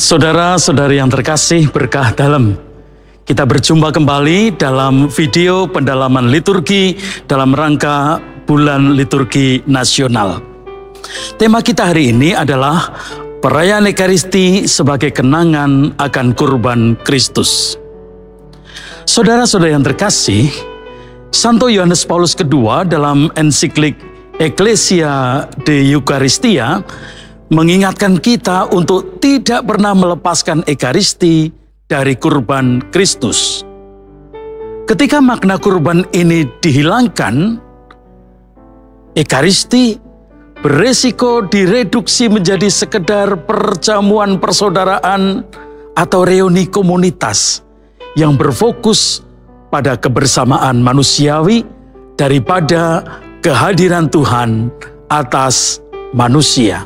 Saudara-saudari yang terkasih berkah dalam, kita berjumpa kembali dalam video pendalaman liturgi dalam rangka Bulan Liturgi Nasional. Tema kita hari ini adalah perayaan Ekaristi sebagai kenangan akan kurban Kristus. Saudara-saudari yang terkasih, Santo Yohanes Paulus II dalam ensiklik Ecclesia de Eucharistia mengingatkan kita untuk tidak pernah melepaskan Ekaristi dari kurban Kristus. Ketika makna kurban ini dihilangkan, Ekaristi beresiko direduksi menjadi sekedar perjamuan persaudaraan atau reuni komunitas yang berfokus pada kebersamaan manusiawi daripada kehadiran Tuhan atas manusia.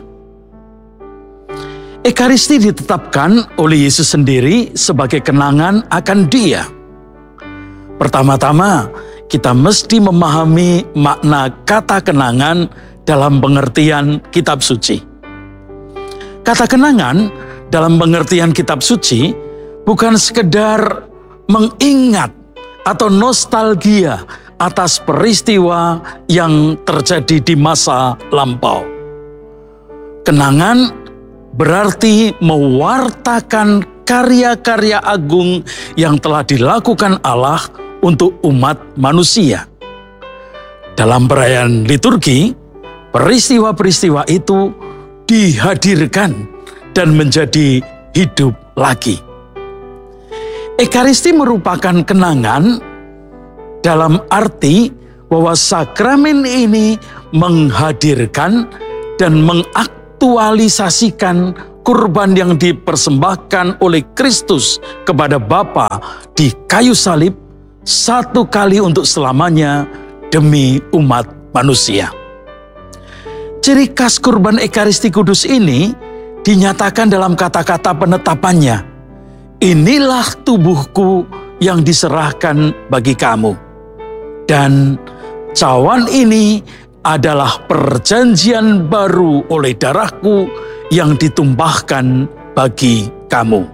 Ekaristi ditetapkan oleh Yesus sendiri sebagai kenangan akan Dia. Pertama-tama, kita mesti memahami makna kata kenangan dalam pengertian kitab suci. Kata kenangan dalam pengertian kitab suci bukan sekedar mengingat atau nostalgia atas peristiwa yang terjadi di masa lampau. Kenangan berarti mewartakan karya-karya agung yang telah dilakukan Allah untuk umat manusia. Dalam perayaan liturgi, peristiwa-peristiwa itu dihadirkan dan menjadi hidup lagi. Ekaristi merupakan kenangan dalam arti bahwa sakramen ini menghadirkan dan mengaktualisasikan kurban yang dipersembahkan oleh Kristus kepada Bapa di kayu salib satu kali untuk selamanya demi umat manusia. Ciri khas kurban Ekaristi Kudus ini dinyatakan dalam kata-kata penetapannya. Inilah tubuhku yang diserahkan bagi kamu. Dan cawan ini adalah perjanjian baru oleh darahku yang ditumpahkan bagi kamu.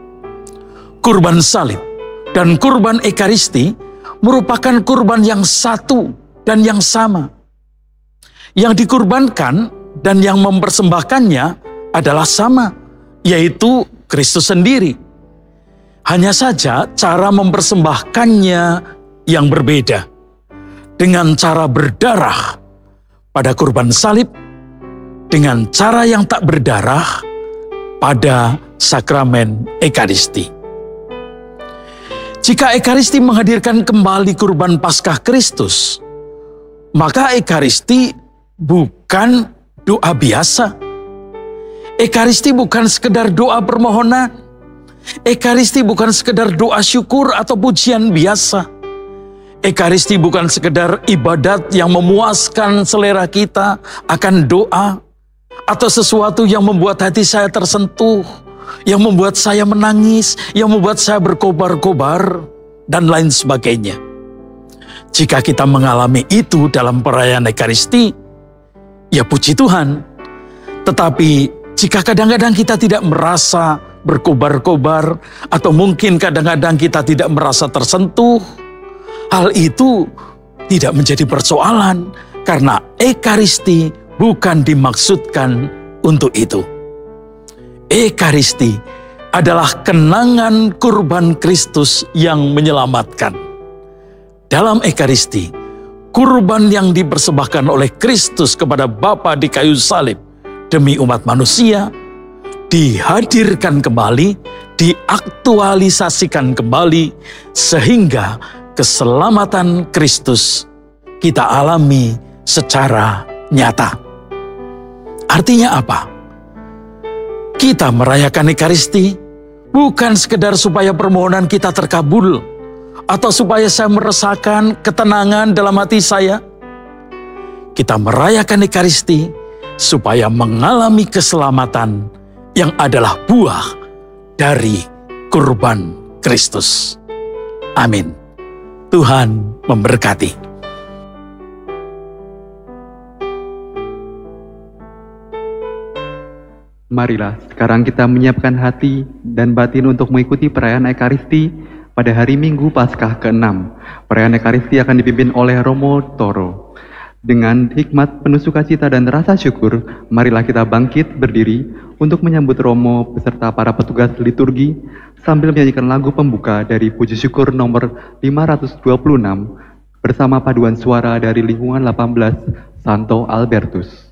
Kurban salib dan kurban Ekaristi merupakan kurban yang satu dan yang sama. Yang dikurbankan dan yang mempersembahkannya adalah sama, yaitu Kristus sendiri. Hanya saja cara mempersembahkannya yang berbeda. Dengan cara berdarah pada kurban salib, dengan cara yang tak berdarah pada sakramen Ekaristi. Jika Ekaristi menghadirkan kembali kurban Paskah Kristus, maka Ekaristi bukan doa biasa. Ekaristi bukan sekedar doa permohonan. Ekaristi bukan sekedar doa syukur atau pujian biasa. Ekaristi bukan sekedar ibadat yang memuaskan selera kita akan doa, atau sesuatu yang membuat hati saya tersentuh, yang membuat saya menangis, yang membuat saya berkobar-kobar, dan lain sebagainya. Jika kita mengalami itu dalam perayaan Ekaristi, ya puji Tuhan. Tetapi jika kadang-kadang kita tidak merasa berkobar-kobar, atau mungkin kadang-kadang kita tidak merasa tersentuh, hal itu tidak menjadi persoalan, karena Ekaristi bukan dimaksudkan untuk itu. Ekaristi adalah kenangan kurban Kristus yang menyelamatkan. Dalam Ekaristi, kurban yang dipersembahkan oleh Kristus kepada Bapa di kayu salib demi umat manusia, dihadirkan kembali, diaktualisasikan kembali, sehingga keselamatan Kristus kita alami secara nyata. Artinya apa? Kita merayakan Ekaristi bukan sekedar supaya permohonan kita terkabul, atau supaya saya merasakan ketenangan dalam hati saya. Kita merayakan Ekaristi supaya mengalami keselamatan yang adalah buah dari kurban Kristus. Amin. Tuhan memberkati. Marilah sekarang kita menyiapkan hati dan batin untuk mengikuti perayaan Ekaristi pada hari Minggu Paskah ke-6. Perayaan Ekaristi akan dipimpin oleh Romo Toro. Dengan hikmat penuh sukacita dan rasa syukur, marilah kita bangkit berdiri untuk menyambut Romo beserta para petugas liturgi sambil menyanyikan lagu pembuka dari Puji Syukur nomor 526 bersama paduan suara dari lingkungan 18 Santo Albertus.